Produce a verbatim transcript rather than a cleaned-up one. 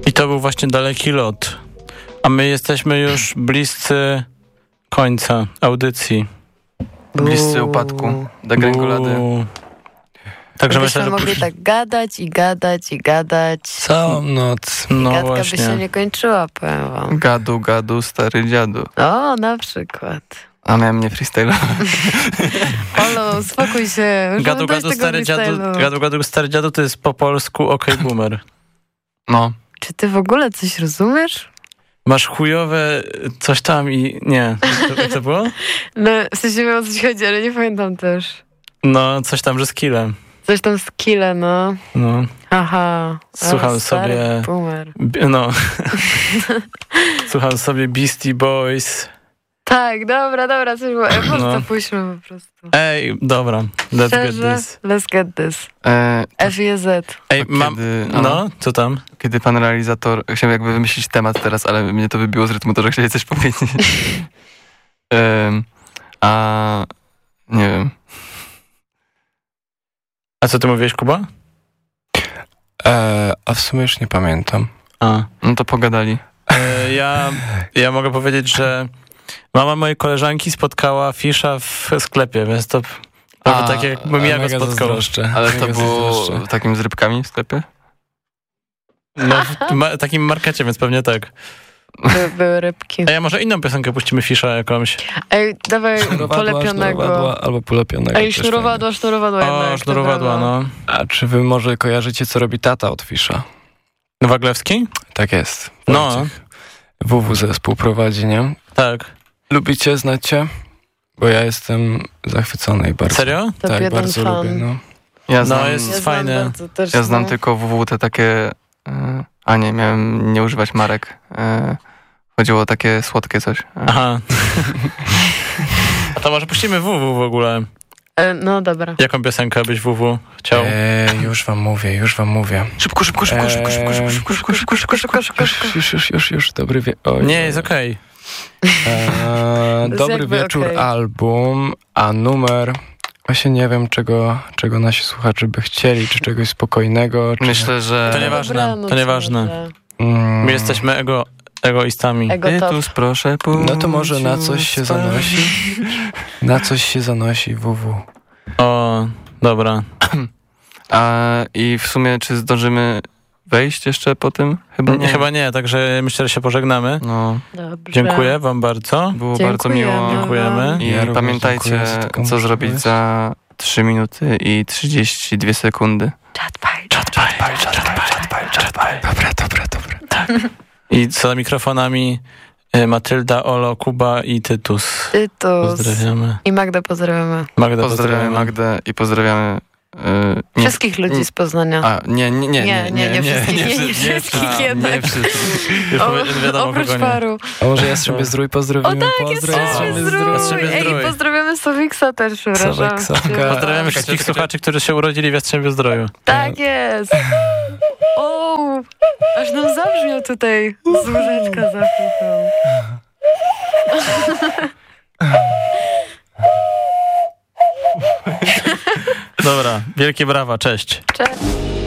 I to był właśnie daleki lot. A my jesteśmy już bliscy końca audycji. Bliscy upadku, degrengolady. Także Byśmy myślę, że... mogli tak gadać i gadać i gadać. Całą noc. No Gadka właśnie. by się nie kończyła, powiem wam. Gadu, gadu, stary dziadu. O, na przykład. A miałem nie freestyle. Halo, uspokój się. Już Gadu, mam dość gadu, tego stary dziadu, freestylu. gadu, gadu, stary dziadu to jest po polsku okej boomer. No. Czy ty w ogóle coś rozumiesz? Masz chujowe coś tam i... Nie. Co, co było? No, w sensie wiem, o co ci chodzi, ale nie pamiętam też. No, coś tam, że z killem. Coś tam z kile, no. No. Aha. Słucham O, stary sobie... boomer. B- no. Słucham sobie Beastie Boys. Tak, dobra, dobra, coś było. E, po No. prostu puśćmy po prostu. Ej, dobra. Let's Szczerze, get this. let's get this. E, F I Z. Ej, to mam... kiedy, No, co tam? Kiedy pan realizator chciał jakby wymyślić temat teraz, ale mnie to wybiło z rytmu, to że chcieli coś powiedzieć. um, a nie wiem. A co ty mówiłeś, Kuba? E, a w sumie już nie pamiętam. A. No to pogadali. E, ja, ja mogę powiedzieć, że mama mojej koleżanki spotkała Fisza w sklepie, więc to prawie tak jakbym ja go spotkał. Ale to było w takim z rybkami w sklepie? No, w ma- takim markecie, więc pewnie tak. By, były rybki. A ja może inną piosenkę puścimy Fisza jakąś. Ej, dawaj polepionego. Sznurowadła, albo polepionego. Ej, sznurowadła, sznurowadła jednak. O, sznurowadła, no. A czy wy może kojarzycie, co robi tata od Fisza? Waglewski? Tak jest. No. Wojciech. W W zespół prowadzi, nie? Tak. Lubicie, znacie? Bo ja jestem zachwycony i bardzo. Serio? Top Tak, jeden bardzo fan. lubię, no. Ja No, znam, jest Ja fajne. znam bardzo też, ja znam no. tylko W W te takie... E, a nie, miałem nie używać marek. E, chodziło o takie słodkie coś. E, Aha. A to może puścimy W W w ogóle. E, no dobra. Jaką piosenkę byś W W chciał? Eee, już wam mówię, już wam mówię. Szybko, szybko, szybko, szybko, szybko, szybko, szybko, szybko, szybko, szybko, szybko, szybko, szybko. Już, już, już, już, dobry wie... Oj, Nie, jest okej. Eee, jest dobry jakby wieczór, okej. album, a numer... Właśnie nie wiem, czego, czego nasi słuchacze by chcieli, czy czegoś spokojnego, czy... Myślę, że... To nieważne, Dobranoc to nieważne. może. Mm, My jesteśmy ego, egoistami. Ego top. Tytus, proszę, pójdź No to może na coś się spać. zanosi. Na coś się zanosi W W. O, dobra. A i w sumie, czy zdążymy wejść jeszcze po tym? Chyba Nie, nie. chyba nie, także myślę, że się pożegnamy. No, Dobrze. Dziękuję wam bardzo. było Dziękujemy bardzo miło. wam. Dziękujemy. I Ja również pamiętajcie, dziękuję za taką co zrobić możliwość. za trzy minuty i trzydzieści dwie sekundy. Chatpaj, Chatpaj, chatpaj, chatpaj. Dobra, dobra, dobra. I za mikrofonami y, Matylda, Olo, Kuba i Tytus. Tytus. Pozdrawiamy. I Magdę pozdrawiamy. Magda, Pozdrawiamy Magdę i pozdrawiamy... Yy, nie, Wszystkich ludzi z Poznania. A, nie, nie, nie, Nie, nie, nie wszystkich, nie, nie wszyscy- wszystkich a, jednak. Nie wszystkich. Już O, powie- wiadomo oprócz kogo nie. paru. A może Jastrzębie Zdrój O pozdrowimy? tak, jest Pozdro, Jastrzębie Zdrój. Zdrój. Jastrzębie Zdrój. Ej, pozdrawiamy Sowiksa też, przepraszam. Sowiksa. Pozdrawiamy wszystkich słuchaczy, którzy się urodzili w Jastrzębiu Zdroju. Tak jest. O, aż nam zabrzmiał tutaj z łóżeczka zachwycał. Dobra, wielkie brawa, cześć. Cześć.